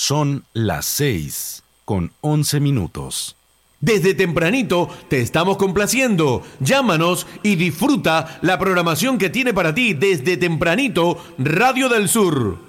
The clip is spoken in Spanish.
Son las 6:11. Desde tempranito te estamos complaciendo. Llámanos y disfruta la programación que tiene para ti desde tempranito Radio del Sur.